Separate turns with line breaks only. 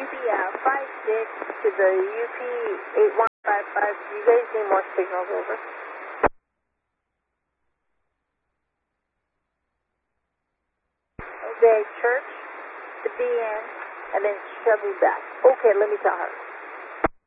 UP56 to the UP8155. Do you guys need more signals? Over. Okay, Church, the DN, and then shove me back. Okay, let me tell her.